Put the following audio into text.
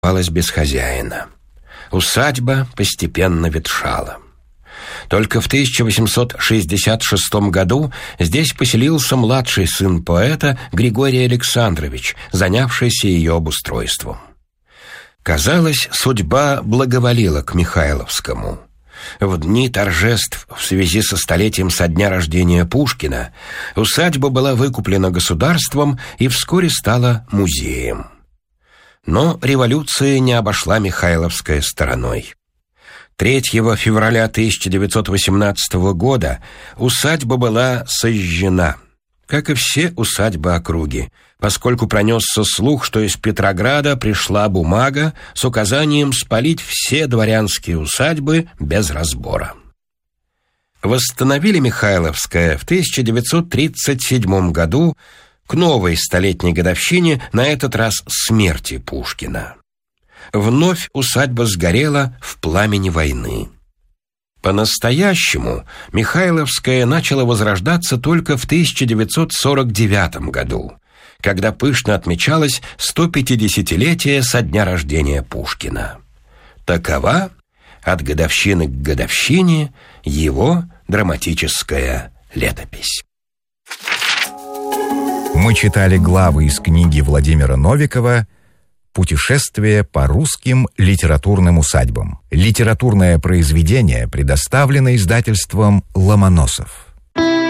оставалась без хозяина. Усадьба постепенно ветшала. Только в 1866 году здесь поселился младший сын поэта Григорий Александрович, занявшийся ее обустройством. Казалось, судьба благоволила к Михайловскому. В дни торжеств в связи со столетием со дня рождения Пушкина усадьба была выкуплена государством и вскоре стала музеем. Но революция не обошла Михайловское стороной. 3 февраля 1918 года усадьба была сожжена, как и все усадьбы округи, поскольку пронесся слух, что из Петрограда пришла бумага с указанием спалить все дворянские усадьбы без разбора. Восстановили Михайловское в 1937 году к новой столетней годовщине, на этот раз смерти Пушкина. Вновь усадьба сгорела в пламени войны. По-настоящему Михайловское начало возрождаться только в 1949 году, когда пышно отмечалось 150-летие со дня рождения Пушкина. Такова, от годовщины к годовщине, его драматическая летопись. Мы читали главы из книги Владимира Новикова «Путешествие по русским литературным усадьбам». Литературное произведение предоставлено издательством «Ломоносов».